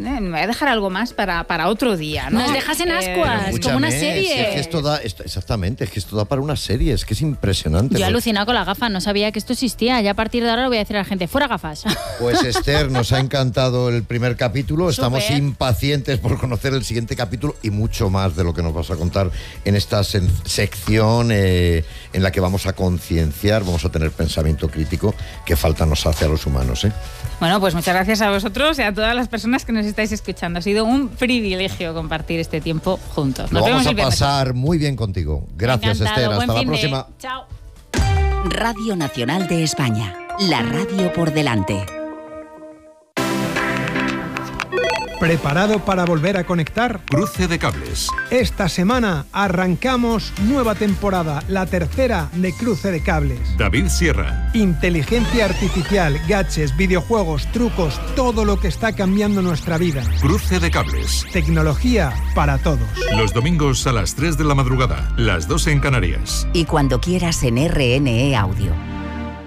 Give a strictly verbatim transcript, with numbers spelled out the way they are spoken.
me voy a dejar algo más para, para otro día, ¿no? Nos dejas en ascuas, Eh, como una escúchame, serie. si es que esto da, esto- exactamente, es que esto da para una serie, es que es impresionante. Yo he alucinado con las gafas, no sabía que esto existía. Ya a partir de ahora le voy a decir a la gente, fuera gafas. Pues Esther, nos ha encantado el primer capítulo, estamos Súper. impacientes por conocer el siguiente capítulo y mucho más de lo que nos vas a contar en esta sen- sección eh, en la que vamos a concienciar, vamos a tener pensamiento crítico que falta nos hace a los humanos, ¿eh? Bueno, pues muchas gracias a vosotros y a todas las personas que nos estáis escuchando. Ha sido un privilegio compartir este tiempo juntos. Nos Lo vemos vamos a el viernes. pasar muy bien contigo. Gracias, Encantado, Esther, buen hasta la fin de- próxima. Chao. Radio Nacional de España. La radio por delante. ¿Preparado para volver a conectar? Cruce de cables. Esta semana arrancamos nueva temporada, la tercera de Cruce de Cables. David Sierra. Inteligencia artificial, gadgets, videojuegos, trucos, todo lo que está cambiando nuestra vida. Cruce de cables. Tecnología para todos. Los domingos a las tres de la madrugada, las dos en Canarias. Y cuando quieras en R N E Audio.